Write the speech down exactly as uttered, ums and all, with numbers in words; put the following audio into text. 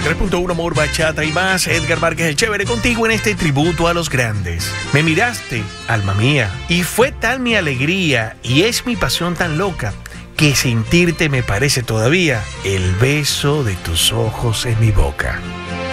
tres punto uno Amor, Bachata y más. Edgar Márquez el Chévere contigo en este tributo a los grandes. Me miraste, alma mía, y fue tal mi alegría y es mi pasión tan loca que sentirte me parece todavía el beso de tus ojos en mi boca.